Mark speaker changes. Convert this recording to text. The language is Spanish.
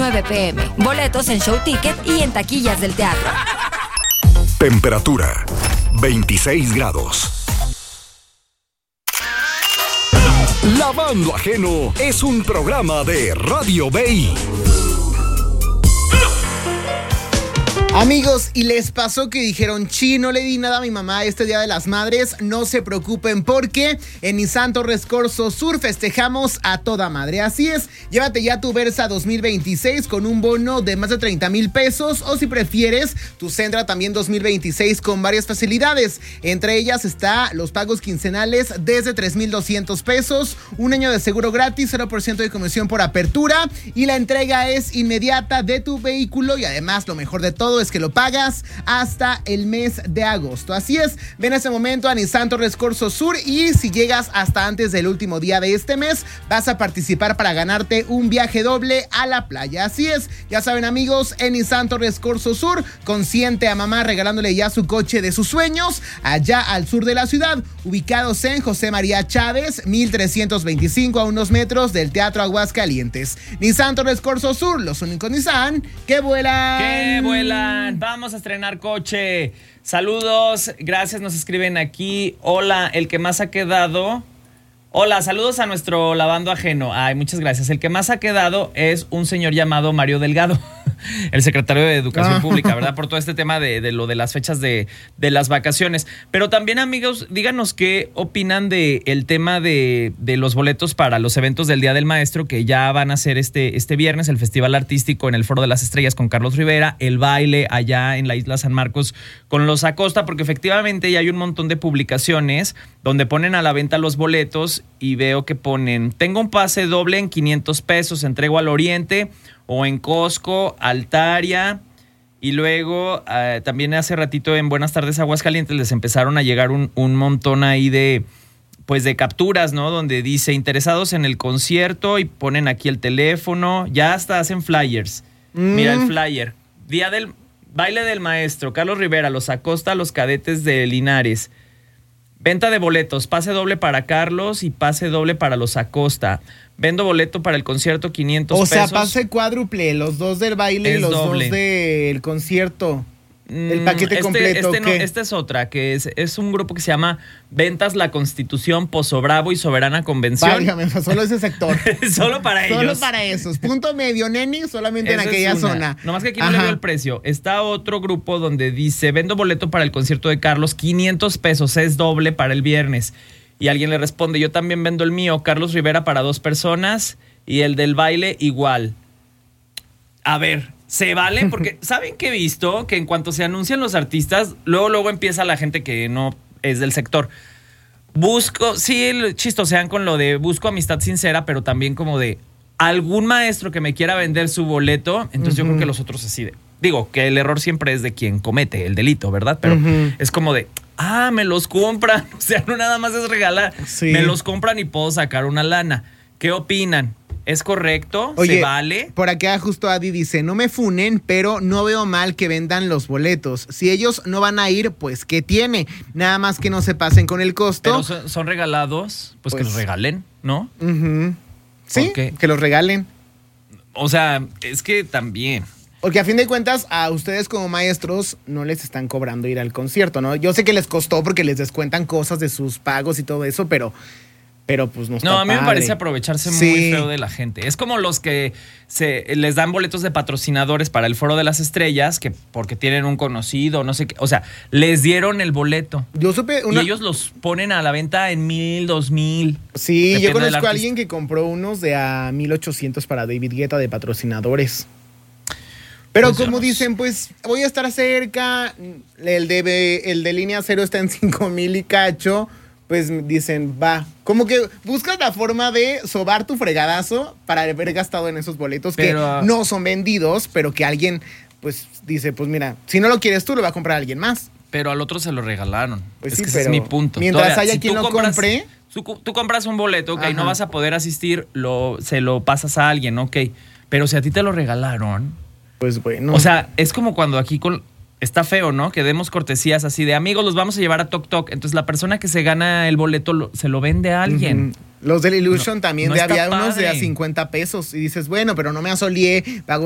Speaker 1: 9 p.m. Boletos en Show Ticket y en taquillas del teatro.
Speaker 2: Temperatura 26 grados. Lavando Ajeno es un programa de Radio Bay.
Speaker 3: Amigos, ¿y les pasó que dijeron, no le di nada a mi mamá este Día de las Madres? No se preocupen porque en Nissan Torres Corso Sur festejamos a toda madre. Así es, llévate ya tu Versa 2026 con un bono de más de 30,000 pesos o si prefieres, tu Sentra también 2026 con varias facilidades. Entre ellas está los pagos quincenales desde 3,200 pesos, un año de seguro gratis, 0% de comisión por apertura y la entrega es inmediata de tu vehículo y además lo mejor de todo es que lo pagas hasta el mes de agosto. Así es, ven a ese momento a Nissan Torres Corso Sur y si llegas hasta antes del último día de este mes, vas a participar para ganarte un viaje doble a la playa. Así es, ya saben amigos, en Nissan Torres Corso Sur, consiente a mamá regalándole ya su coche de sus sueños, allá al sur de la ciudad, ubicados en José María Chávez, 1325 a unos metros del Teatro Aguascalientes. Nissan Torres Corso Sur, los únicos Nissan que vuelan.
Speaker 4: ¡Que vuelan! Vamos a estrenar coche. Saludos, gracias, nos escriben aquí. Hola, el que más ha quedado. Hola, saludos a nuestro Lavando Ajeno. Ay, muchas gracias. El que más ha quedado es un señor llamado Mario Delgado, el secretario de Educación Pública, ¿verdad? Por todo este tema de lo de las fechas de las vacaciones. Pero también, amigos, díganos qué opinan del tema de los boletos para los eventos del Día del Maestro, que ya van a ser este viernes, el Festival Artístico en el Foro de las Estrellas con Carlos Rivera, el baile allá en la Isla San Marcos con los Acosta, porque efectivamente ya hay un montón de publicaciones donde ponen a la venta los boletos y veo que ponen, tengo un pase doble en 500 pesos, entrego al Oriente o en Costco, Altaria, y luego también hace ratito en Buenas Tardes Aguascalientes les empezaron a llegar un montón ahí de capturas, ¿no? Donde dice interesados en el concierto y ponen aquí el teléfono, ya hasta hacen flyers. Mira el flyer, Día del Baile del Maestro, Carlos Rivera, los Acosta, los Cadetes de Linares. Venta de boletos, pase doble para Carlos y pase doble para los Acosta. Vendo boleto para el concierto, 500 pesos.
Speaker 3: O sea, pase cuádruple, los dos del baile y los
Speaker 4: doble.
Speaker 3: Dos del concierto. El paquete completo.
Speaker 4: Esta es otra, que es un grupo que se llama Ventas La Constitución, Pozo Bravo y Soberana Convención.
Speaker 3: Válgame, solo ese sector.
Speaker 4: Solo para ellos.
Speaker 3: Solo para esos. Punto medio, neni, solamente esa en aquella zona.
Speaker 4: Nomás que aquí no le veo el precio. Está otro grupo donde dice, vendo boleto para el concierto de Carlos, 500 pesos, es doble para el viernes. Y alguien le responde, yo también vendo el mío, Carlos Rivera para 2 personas y el del baile igual. A ver, ¿se vale? Porque ¿saben qué he visto? Que en cuanto se anuncian los artistas, luego empieza la gente que no es del sector. Chistosean con lo de busco amistad sincera, pero también como de algún maestro que me quiera vender su boleto. Entonces yo creo que los otros así de... Digo, que el error siempre es de quien comete el delito, ¿verdad? Pero es como de... me los compran. O sea, no nada más es regalar. Sí. Me los compran y puedo sacar una lana. ¿Qué opinan? ¿Es correcto?
Speaker 3: Oye,
Speaker 4: ¿se vale?
Speaker 3: Por acá justo Adi dice, no me funen, pero no veo mal que vendan los boletos. Si ellos no van a ir, pues ¿qué tiene? Nada más que no se pasen con el costo.
Speaker 4: Pero son regalados, pues que los regalen, ¿no?
Speaker 3: Sí, que los regalen.
Speaker 4: O sea, es que también...
Speaker 3: Porque a fin de cuentas, a ustedes como maestros no les están cobrando ir al concierto, ¿no? Yo sé que les costó porque les descuentan cosas de sus pagos y todo eso, pero pues no está
Speaker 4: No, a mí
Speaker 3: padre.
Speaker 4: me parece aprovecharse muy feo de la gente. Es como los que les dan boletos de patrocinadores para el Foro de las Estrellas, que porque tienen un conocido, no sé qué. O sea, les dieron el boleto.
Speaker 3: Yo supe
Speaker 4: y ellos los ponen a la venta en 1,000, 2,000.
Speaker 3: Sí, yo conozco a alguien que compró unos de a 1,800 para David Guetta de patrocinadores. Pero pues como dicen, pues voy a estar cerca, el de línea cero está en 5,000 y cacho, pues dicen, va. Como que buscas la forma de sobar tu fregadazo para haber gastado en esos boletos que no son vendidos, pero que alguien pues dice, pues mira, si no lo quieres tú, lo va a comprar alguien más.
Speaker 4: Pero al otro se lo regalaron.
Speaker 3: Pues
Speaker 4: es que ese es mi punto.
Speaker 3: Mientras haya quien lo compre...
Speaker 4: Tú compras un boleto, ok, no vas a poder asistir, se lo pasas a alguien, ok. Pero si a ti te lo regalaron...
Speaker 3: Pues bueno.
Speaker 4: O sea, es como cuando aquí está feo, ¿no? Que demos cortesías así de amigos, los vamos a llevar a Toc Toc. Entonces la persona que se gana el boleto se lo vende a alguien.
Speaker 3: Los del Illusion también había unos de a 50 pesos. Y dices, bueno, pero no me asolié, pago